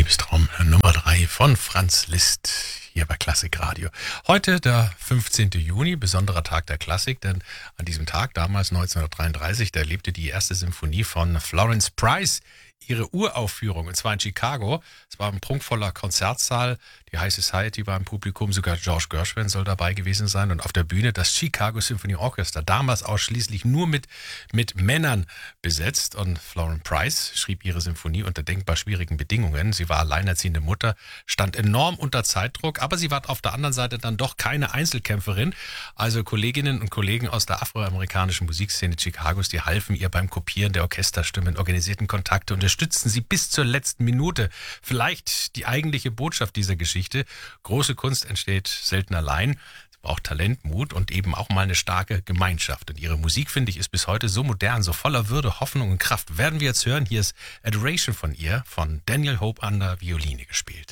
Liebestraum Nummer 3 von Franz Liszt hier bei Klassikradio. Heute der 15. Juni, besonderer Tag der Klassik, denn an diesem Tag, damals 1933, da erlebte die erste Symphonie von Florence Price ihre Uraufführung, und zwar in Chicago. Es war ein prunkvoller Konzertsaal, die High Society war im Publikum, sogar George Gershwin soll dabei gewesen sein, und auf der Bühne das Chicago Symphony Orchestra, damals ausschließlich nur mit Männern besetzt, und Florence Price schrieb ihre Symphonie unter denkbar schwierigen Bedingungen. Sie war alleinerziehende Mutter, stand enorm unter Zeitdruck, aber sie war auf der anderen Seite dann doch keine Einzelkämpferin. Also Kolleginnen und Kollegen aus der afroamerikanischen Musikszene Chicagos, die halfen ihr beim Kopieren der Orchesterstimmen, organisierten Kontakte, unterstützten sie bis zur letzten Minute. Vielleicht die eigentliche Botschaft dieser Geschichte: große Kunst entsteht selten allein. Es braucht Talent, Mut und eben auch mal eine starke Gemeinschaft. Und ihre Musik, finde ich, ist bis heute so modern, so voller Würde, Hoffnung und Kraft. Werden wir jetzt hören, hier ist Adoration von ihr, von Daniel Hope an der Violine gespielt.